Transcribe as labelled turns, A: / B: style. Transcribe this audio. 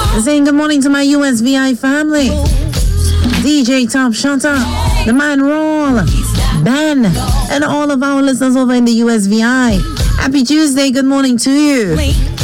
A: Saying good morning to my USVI family. DJ Top Shutter, the man Roll, Ben, and all of our listeners over in the USVI. Happy Tuesday, good morning to you.